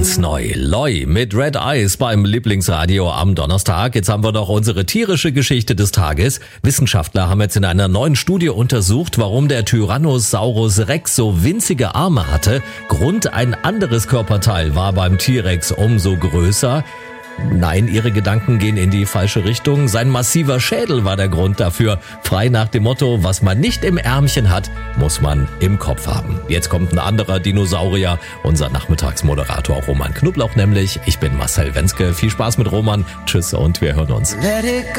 Ganz neu, Loi mit Red Eyes beim Lieblingsradio am Donnerstag. Jetzt haben wir noch unsere tierische Geschichte des Tages. Wissenschaftler haben jetzt in einer neuen Studie untersucht, warum der Tyrannosaurus Rex so winzige Arme hatte. Grund: ein anderes Körperteil war beim T-Rex umso größer. Nein, ihre Gedanken gehen in die falsche Richtung. Sein massiver Schädel war der Grund dafür. Frei nach dem Motto, was man nicht im Ärmchen hat, muss man im Kopf haben. Jetzt kommt ein anderer Dinosaurier, unser Nachmittagsmoderator Roman Knoblauch nämlich. Ich bin Marcel Wenzke. Viel Spaß mit Roman. Tschüss und wir hören uns.